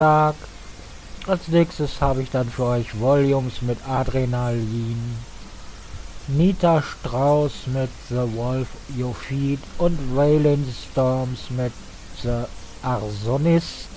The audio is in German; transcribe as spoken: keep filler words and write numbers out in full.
Tag. Als nächstes habe ich dann für euch Volumes mit Adrenalin, Nita Strauss mit The Wolf You Feed und Waylon Storms mit The Arsonist.